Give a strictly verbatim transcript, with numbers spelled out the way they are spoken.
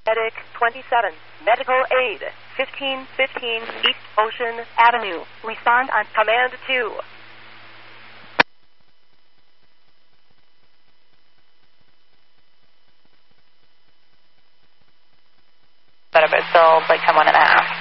Medic twenty-seven, medical aid, fifteen fifteen East Ocean Avenue. Respond on command two. Better, but it's still like ten one and a half.